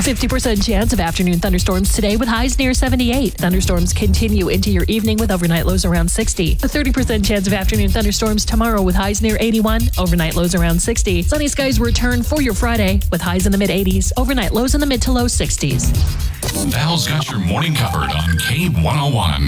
50% chance of afternoon thunderstorms today with highs near 78. Thunderstorms continue into your evening with overnight lows around 60. A 30% chance of afternoon thunderstorms tomorrow with highs near 81. Overnight lows around 60. Sunny skies return for your Friday with highs in the mid-80s. Overnight lows in the mid to low 60s. Val's got your morning covered on K101.